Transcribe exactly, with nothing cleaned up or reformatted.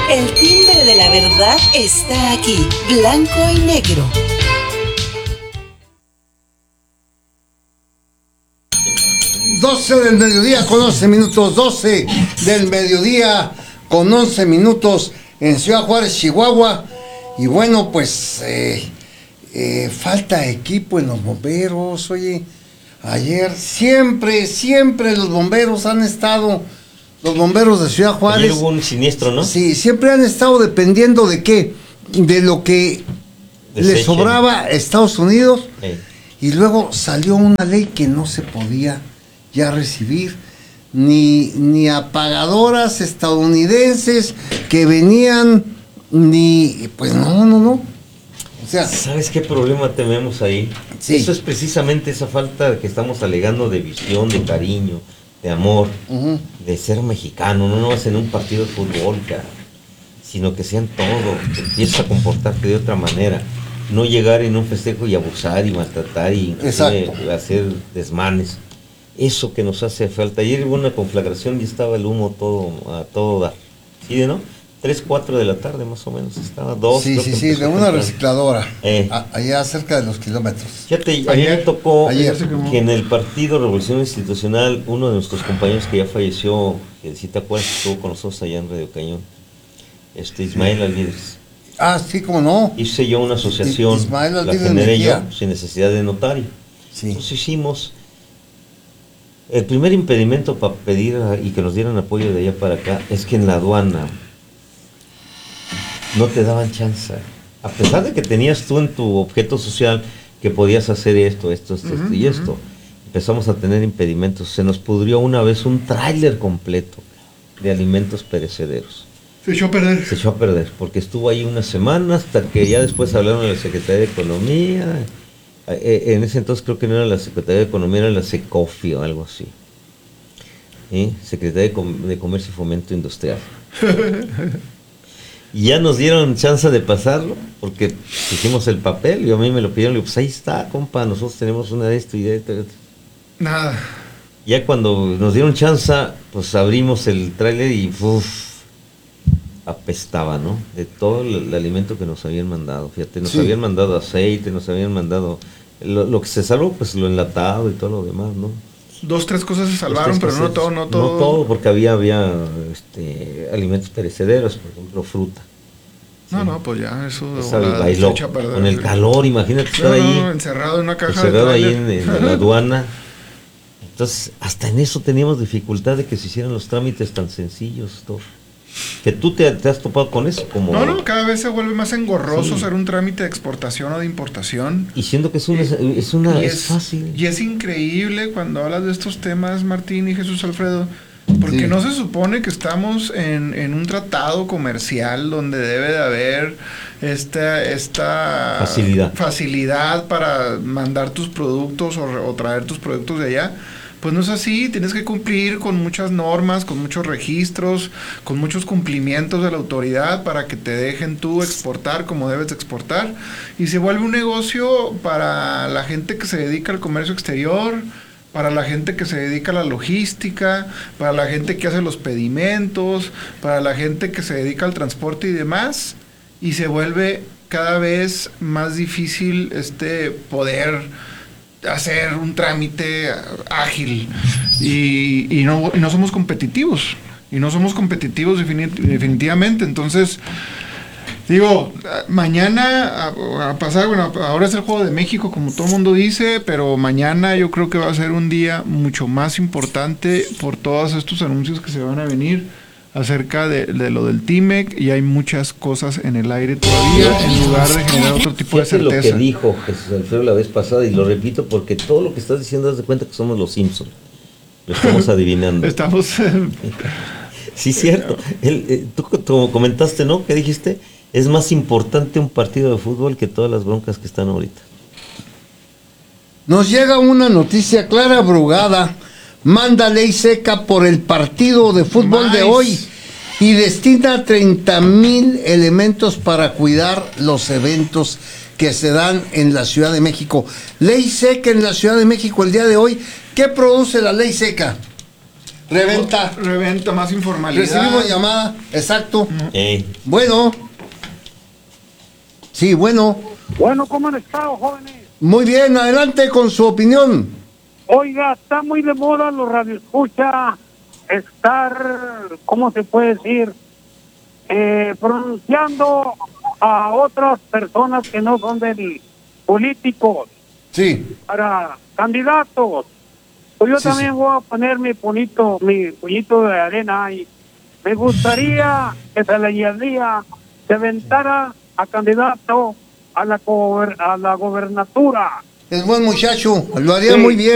El timbre de la verdad está aquí, blanco y negro. doce del mediodía con once minutos, doce del mediodía con once minutos en Ciudad Juárez, Chihuahua. Y bueno, pues eh, eh, falta equipo en los bomberos. Oye, ayer siempre, siempre los bomberos han estado, los bomberos de Ciudad Juárez. Ayer hubo un siniestro, ¿no? Sí, siempre han estado dependiendo de qué, de lo que le sobraba a Estados Unidos. Eh. Y luego salió una ley que no se podía ya recibir ni, ni apagadoras estadounidenses que venían, ni, pues no, no, no. O sea, ¿sabes qué problema tenemos ahí? Sí. Eso es precisamente esa falta que estamos alegando de visión, de cariño, de amor, uh-huh. de ser mexicano, no nomás en un partido de fútbol, cara, sino que sean todo, que empieces a comportarte de otra manera, no llegar en un festejo y abusar y maltratar y hacer desmanes. Eso que nos hace falta. Ayer hubo una conflagración y estaba el humo todo a todo dar. ¿Sí de no? tres, cuatro de la tarde más o menos. Estaba dos. Sí, sí, sí, de una recicladora. Eh. A, allá cerca de los kilómetros. Fíjate, ayer, ayer tocó ayer. que en el partido Revolución Institucional, uno de nuestros compañeros que ya falleció, que si te acuerdas, estuvo con nosotros allá en Radio Cañón, este Ismael Alvídez. Ah, sí, cómo no. Hice yo una asociación, Ismael la generé yo, sin necesidad de notario. Sí. Entonces hicimos. El primer impedimento para pedir y que nos dieran apoyo de allá para acá es que en la aduana no te daban chance. A pesar de que tenías tú en tu objeto social que podías hacer esto, esto, esto, uh-huh, esto y esto, uh-huh. empezamos a tener impedimentos. Se nos pudrió una vez un tráiler completo de alimentos perecederos. Se echó a perder. Se echó a perder, porque estuvo ahí unas semanas hasta que ya después hablaron de la Secretaría de Economía. En ese entonces creo que no era la Secretaría de Economía, era la SECOFI o algo así. ¿Eh? Secretaría de, Com- de Comercio y Fomento Industrial. Y ya nos dieron chance de pasarlo, porque hicimos el papel y a mí me lo pidieron. Le digo, pues ahí está, compa, nosotros tenemos una de esto y de esto. Y de esto. Nada. Ya cuando nos dieron chance, pues abrimos el tráiler y uff, apestaba, ¿no? De todo el, el alimento que nos habían mandado. Fíjate, nos sí. habían mandado aceite, nos habían mandado lo, lo que se salvó, pues lo enlatado y todo lo demás, ¿no? Dos, tres cosas se salvaron, pero no todo, no todo. No todo, porque había, había este, alimentos perecederos, por ejemplo, fruta. No, sí. no, pues ya, eso Esa bailó, perder, con el calor, imagínate no, estar ahí. No, encerrado en una caja encerrado de ahí en, en la aduana. Entonces, hasta en eso teníamos dificultad de que se hicieran los trámites tan sencillos, Thor. Que tú te, te has topado con eso como... No, no, cada vez se vuelve más engorroso hacer sí. un trámite de exportación o de importación. Y siendo que es una, y, es, una y es, es fácil. Y es increíble cuando hablas de estos temas, Martín y Jesús Alfredo, porque sí. no se supone que estamos en, en un tratado comercial donde debe de haber esta, esta facilidad. facilidad para mandar tus productos o, o traer tus productos de allá. Pues no es así, tienes que cumplir con muchas normas, con muchos registros, con muchos cumplimientos de la autoridad para que te dejen tú exportar como debes exportar. Y se vuelve un negocio para la gente que se dedica al comercio exterior, para la gente que se dedica a la logística, para la gente que hace los pedimentos, para la gente que se dedica al transporte y demás. Y se vuelve cada vez más difícil este poder hacer un trámite ágil y, y, no, y no somos competitivos y no somos competitivos definit- definitivamente. Entonces digo, mañana a, a pasar, bueno, ahora es el Juego de México como todo el mundo dice, pero mañana yo creo que va a ser un día mucho más importante por todos estos anuncios que se van a venir acerca de, de lo del T-MEC, y hay muchas cosas en el aire todavía en lugar de generar otro tipo de certeza. Lo que dijo Jesús Alfredo la vez pasada, y lo repito porque todo lo que estás diciendo, haz de cuenta que somos los Simpson, lo estamos adivinando. Estamos sí, cierto. El, eh, tú, tú comentaste, ¿no? ¿Qué dijiste? Es más importante un partido de fútbol que todas las broncas que están ahorita. Nos llega una noticia. Clara Brugada manda ley seca por el partido de fútbol nice. de hoy y destina treinta mil elementos para cuidar los eventos que se dan en la Ciudad de México. Ley seca en la Ciudad de México el día de hoy. ¿Qué produce la ley seca? Reventa. Reventa, más informalidad. Recibimos llamada, exacto. Ey. Bueno. Sí, bueno. Bueno, ¿cómo han estado, jóvenes? Muy bien, adelante con su opinión. Oiga, está muy de moda los radioescucha estar, ¿cómo se puede decir? Eh, pronunciando a otras personas que no son del políticos Sí. para candidatos. Pues yo Sí, también sí. voy a poner mi puñito, mi puñito de arena y me gustaría que se le añadía, se aventara a candidato a la, gober- a la gobernatura. Es buen muchacho, lo haría Sí. muy bien.